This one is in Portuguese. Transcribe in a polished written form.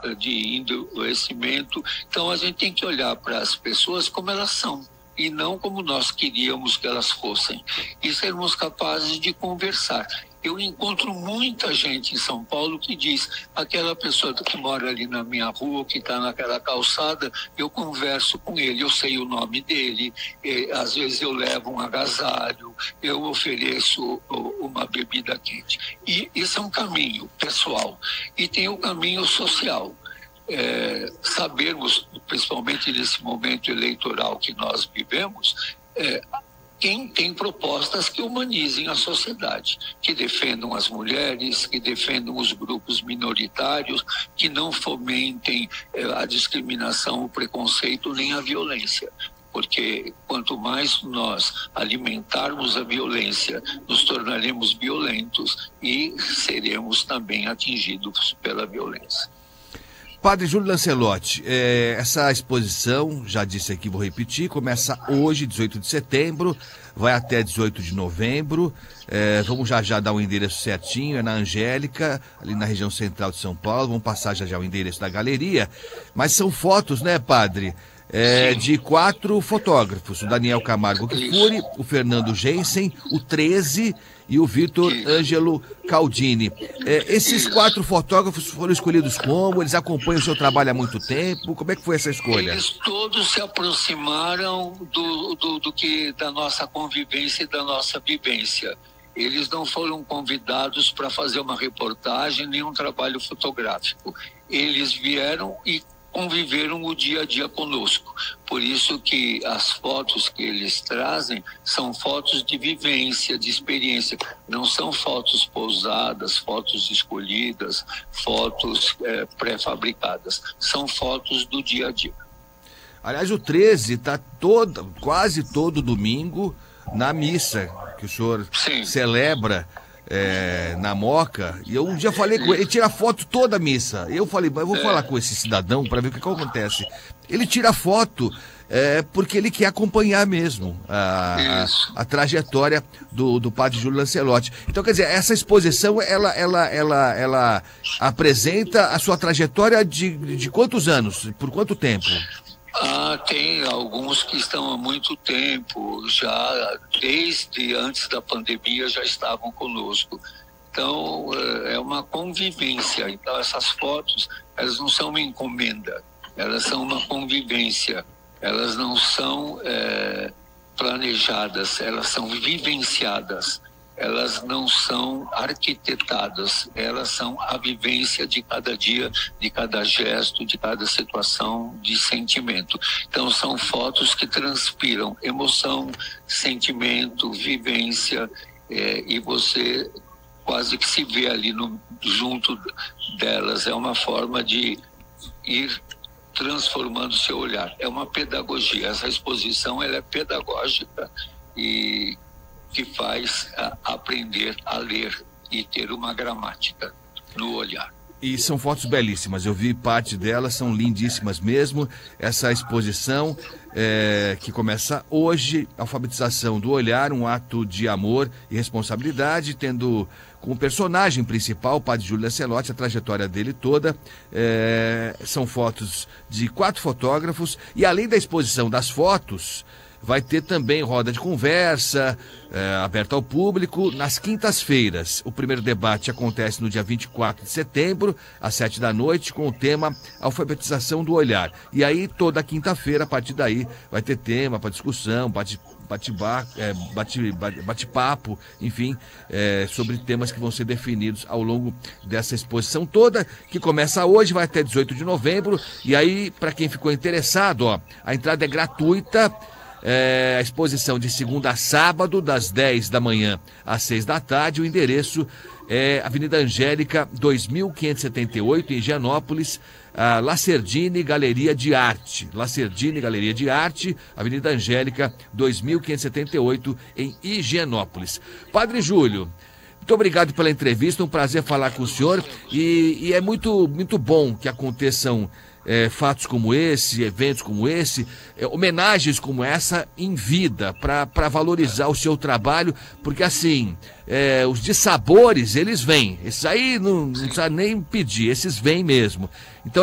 de endoecimento. Então a gente tem que olhar para as pessoas como elas são e não como nós queríamos que elas fossem, e sermos capazes de conversar. Eu encontro muita gente em São Paulo que diz, aquela pessoa que mora ali na minha rua, que está naquela calçada, eu converso com ele, eu sei o nome dele, às vezes eu levo um agasalho, eu ofereço uma bebida quente. E isso é um caminho pessoal. E tem o caminho social. Sabermos, principalmente nesse momento eleitoral que nós vivemos, quem tem propostas que humanizem a sociedade, que defendam as mulheres, que defendam os grupos minoritários, que não fomentem a discriminação, o preconceito nem a violência. Porque quanto mais nós alimentarmos a violência, nos tornaremos violentos e seremos também atingidos pela violência. Padre Júlio Lancelotti, essa exposição, já disse aqui, vou repetir, começa hoje, 18 de setembro, vai até 18 de novembro. Vamos já dar o endereço certinho, é na Angélica, ali na região central de São Paulo. Vamos passar já o endereço da galeria. Mas são fotos, né, padre? De 4 fotógrafos, o Daniel Camargo Kfouri, o Fernando Jensen, o 13 e o Vitor Ângelo Caldini. Esses 4 fotógrafos foram escolhidos como? Eles acompanham o seu trabalho há muito tempo? Como é que foi essa escolha? Eles todos se aproximaram da nossa convivência e da nossa vivência. Eles não foram convidados para fazer uma reportagem nem um trabalho fotográfico. Eles vieram e conviveram o dia a dia conosco. Por isso que as fotos que eles trazem são fotos de vivência, de experiência. Não são fotos pousadas, fotos escolhidas, fotos pré-fabricadas. São fotos do dia a dia. Aliás, o 13 está quase todo domingo na missa que o senhor celebra na Moca, e eu um dia falei com ele, ele tira foto toda a missa. Eu falei, mas eu vou falar com esse cidadão para ver o que acontece. Ele tira foto porque ele quer acompanhar mesmo a trajetória do padre Júlio Lancelotti. Então, quer dizer, essa exposição, ela apresenta a sua trajetória de quantos anos? Por quanto tempo? Tem alguns que estão há muito tempo, já desde antes da pandemia já estavam conosco. Então, é uma convivência. Então, essas fotos, elas não são uma encomenda, elas são uma convivência. Elas não são planejadas, elas são vivenciadas. Elas não são arquitetadas, elas são a vivência de cada dia, de cada gesto, de cada situação, de sentimento. Então são fotos que transpiram emoção, sentimento, vivência, e você quase que se vê ali junto delas. É uma forma de ir transformando seu olhar. É uma pedagogia. Essa exposição ela é pedagógica e que faz aprender a ler e ter uma gramática no olhar. E são fotos belíssimas, eu vi parte delas, são lindíssimas mesmo. Essa exposição que começa hoje, alfabetização do olhar, um ato de amor e responsabilidade, tendo como personagem principal o padre Júlio Lancelotti, a trajetória dele toda. São fotos de 4 fotógrafos, e além da exposição das fotos, vai ter também roda de conversa, aberta ao público, nas quintas-feiras. O primeiro debate acontece no dia 24 de setembro, às 7 da noite, com o tema Alfabetização do Olhar. E aí, toda quinta-feira, a partir daí, vai ter tema para discussão, bate-papo, enfim, sobre temas que vão ser definidos ao longo dessa exposição toda, que começa hoje, vai até 18 de novembro. E aí, para quem ficou interessado, a entrada é gratuita. A exposição de segunda a sábado, das 10 da manhã às 6 da tarde. O endereço é Avenida Angélica, 2578, em Higienópolis, Lacerdine Galeria de Arte. Lacerdine Galeria de Arte, Avenida Angélica, 2578, em Higienópolis. Padre Júlio, muito obrigado pela entrevista, um prazer falar com o senhor, e é muito, muito bom que aconteçam fatos como esse, eventos como esse, homenagens como essa em vida, para valorizar o seu trabalho, porque assim, os dissabores, eles vêm, esses aí não precisa nem pedir, esses vêm mesmo. Então